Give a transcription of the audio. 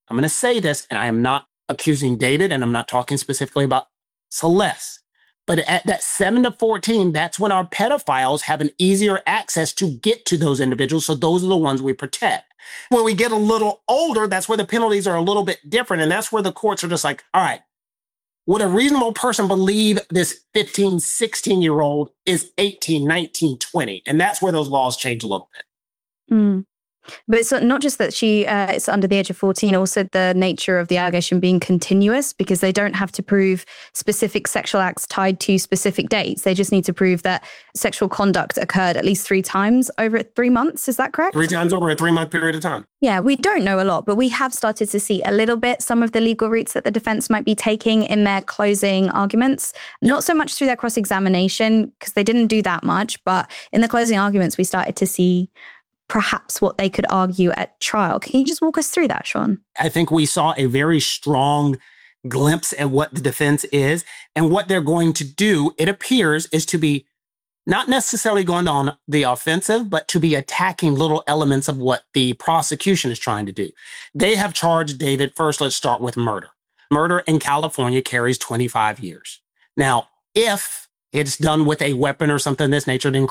I'm going to say this, and I am not accusing David, and I'm not talking specifically about Celeste. But at that 7 to 14, that's when our pedophiles have an easier access to get to those individuals. So those are the ones we protect. When we get a little older, that's where the penalties are a little bit different. And that's where the courts are just like, all right, would a reasonable person believe this 15, 16-year-old is 18, 19, 20? And that's where those laws change a little bit. Mm. But it's not just that she is under the age of 14, also the nature of the allegation being continuous, because they don't have to prove specific sexual acts tied to specific dates. They just need to prove that sexual conduct occurred at least 3 times over 3 months. Is that correct? 3 times over a 3-month period of time. Yeah, we don't know a lot, but we have started to see a little bit some of the legal routes that the defense might be taking in their closing arguments. Not so much through their cross-examination, because they didn't do that much, but in the closing arguments, we started to see perhaps what they could argue at trial. Can you just walk us through that, Sean? I think we saw a very strong glimpse at what the defense is, and what they're going to do, it appears, is to be not necessarily going on the offensive, but to be attacking little elements of what the prosecution is trying to do. They have charged David, first, let's start with murder. Murder in California carries 25 years. Now, if it's done with a weapon or something of this nature, then